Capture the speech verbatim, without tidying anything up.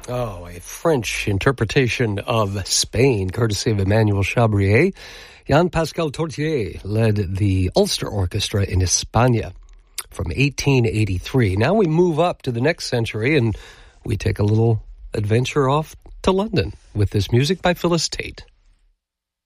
Oh, a French interpretation of Spain, courtesy of Emmanuel Chabrier. Jean-Pascal Tortier led the Ulster Orchestra in España from eighteen eighty-three. Now we move up to the next century and we take a little adventure off to London with this music by Phyllis Tate.